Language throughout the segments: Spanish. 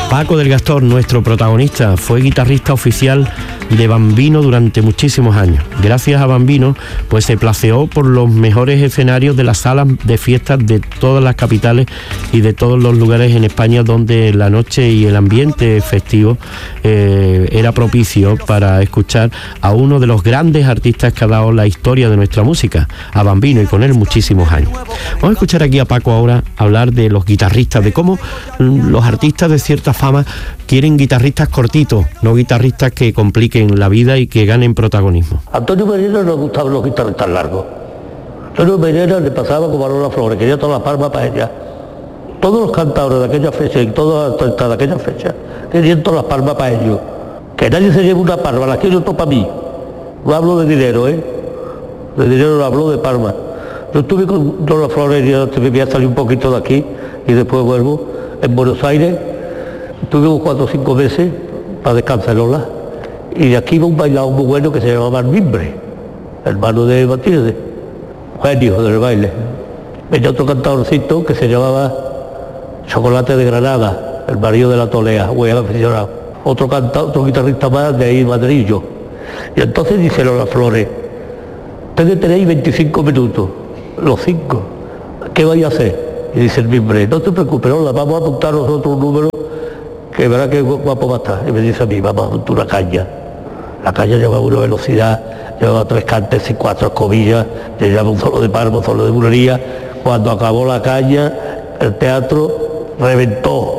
Paco del Gastor, nuestro protagonista, fue guitarrista oficial de Bambino durante muchísimos años. Gracias a Bambino, pues se placeó por los mejores escenarios de las salas de fiestas de todas las capitales y de todos los lugares en España donde la noche y el ambiente festivo era propicio para escuchar a uno de los grandes artistas que ha dado la historia de nuestra música, a Bambino, y con él muchísimos años. Vamos a escuchar aquí a Paco ahora hablar de los guitarristas, de cómo los artistas de cierta fama quieren guitarristas cortitos, no guitarristas que compliquen la vida y que ganen protagonismo. A Antonio Mairena no le gustaban los guitarristas largos. A Antonio Mairena le pasaba como a Lola Flores, quería todas las palmas para ella. Todos los cantadores de aquella fecha y todos los artistas de aquella fecha querían todas las palmas para ellos. Que nadie se lleve una palma, las quiero todo para mí. No hablo de dinero, de dinero no hablo, de palmas. Yo estuve con Lola Flores, yo voy a salir un poquito de aquí y después vuelvo, en Buenos Aires. Estuvimos 4 o 5 meses para descansar Lola. Y de aquí iba un bailado muy bueno que se llamaba Mimbre, hermano de Matilde, genio del baile. Venía otro cantadorcito que se llamaba Chocolate de Granada, el marido de la Tolea, muy aficionado. Otro guitarrista más de ahí, Madrillo. Y entonces dice Lola Flores, ustedes tenéis 25 minutos, los 5, ¿qué vais a hacer? Y dice el Mimbre, no te preocupes, Lola, vamos a apuntar nosotros un número que verá que guapo va a estar. Y me dice a mí, vamos a apuntar una caña. La caña llevaba una velocidad, llevaba 3 cantes y 4 escobillas, llevaba un solo de palma, un solo de bulería. Cuando acabó la caña, el teatro reventó,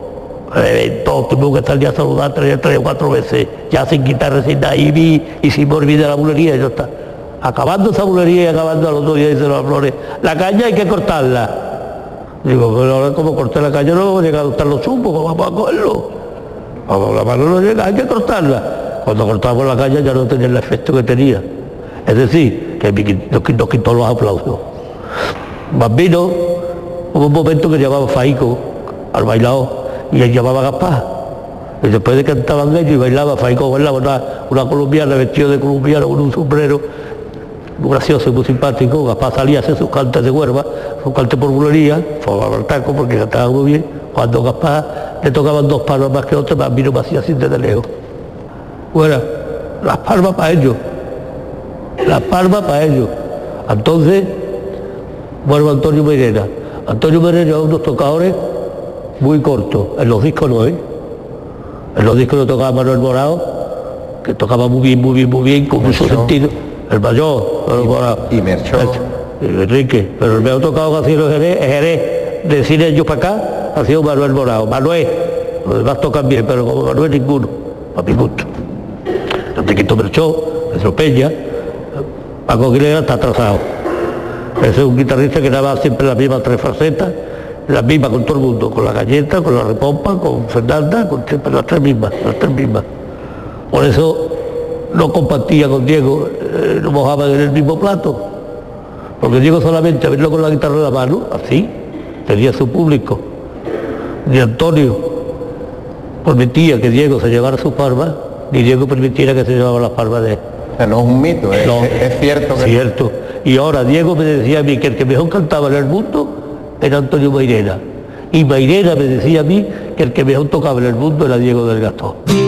tuvimos que estar ya a saludar 3 o 4 veces, ya sin guitarra, sin nada, y sin morir de la bulería, y ya está. Acabando esa bulería y acabando a los 2 días, dice Lola Flores, la caña hay que cortarla. Digo, pero ahora como corté la caña no vamos a llegar a adoptar los chupos, ¿cómo vamos a cogerlo? La mano no llega, hay que cortarla. Cuando cortábamos la caña ya no tenía el efecto que tenía. Es decir, que nos quitó los aplausos. Bambino, hubo un momento que llamaba Faico al bailado y él llamaba Gaspar. Y después de que cantaban ellos y bailaba, Faico bailaba una colombiana vestida de colombiano con un sombrero, muy gracioso y muy simpático. Gaspar salía a hacer sus cantes de huerva, sus cantes por bulería, fue al taco porque cantaba muy bien. Cuando Gaspar le tocaban 2 palmas más que otros, Bambino me hacía así desde lejos. Bueno, las palmas para ellos, las palmas para ellos. Entonces, vuelvo a Antonio Mairena. Antonio Mairena llevaba unos tocadores muy cortos, en los discos no, En los discos lo tocaba Manuel Morao, que tocaba muy bien, con mucho sentido. El mayor, Manuel Morao. Y Merchó. Enrique, pero el me ha tocado que ha sido Jerez, de 100 años para acá, ha sido Manuel Morao. Manuel, los demás tocan bien, pero como Manuel ninguno, a mi gusto. Enriquito Merchó, Pedro Peña, Paco Aguilera está atrasado. Ese es un guitarrista que daba siempre las mismas 3 facetas, las mismas con todo el mundo, con la galleta, con la repompa, con Fernanda, con siempre las 3 mismas. Por eso no compartía con Diego, no mojaban en el mismo plato, porque Diego solamente a verlo con la guitarra en la mano, así, tenía su público. Ni Antonio permitía que Diego se llevara sus palmas, ni Diego permitiera que se llevara las palmas de él. O sea, no es un mito, es cierto. Cierto. Y ahora Diego me decía a mí que el que mejor cantaba en el mundo era Antonio Mairena. Y Mairena me decía a mí que el que mejor tocaba en el mundo era Diego del Gastor.